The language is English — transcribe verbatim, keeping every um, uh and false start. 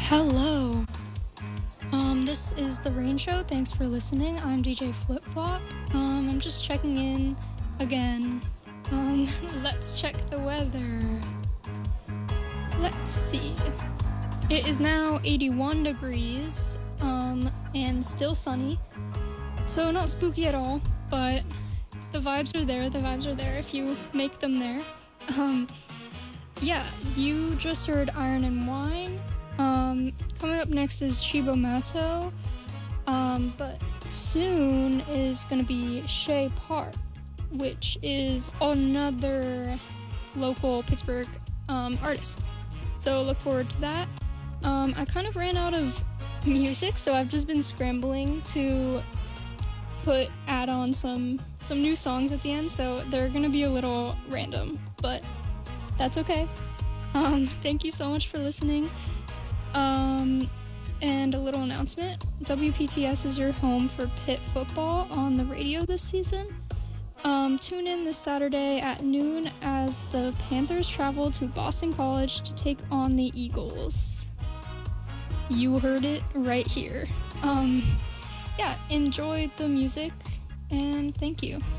Hello. Um, this is the Rain Show. Thanks for listening. I'm D J Flip Flop. Um, I'm just checking in again. Um, let's check the weather. Let's see. It is now eighty-one degrees, um, and still sunny. So not spooky at all, but the vibes are there. The vibes are there if you make them there. Um, yeah, you just heard Iron and Wine. Um, coming up next is Chibo Mato, um, but soon is going to be Shea Park, which is another local Pittsburgh um, artist. So look forward to that. Um, I kind of ran out of music, so I've just been scrambling to put add on some some new songs at the end, so they're going to be a little random, but that's okay. Um, thank you so much for listening. Um, and a little announcement. W P T S is your home for Pitt football on the radio this season. Um, tune in this Saturday at noon as the Panthers travel to Boston College to take on the Eagles. You heard it right here. Um, yeah, enjoy the music, and thank you.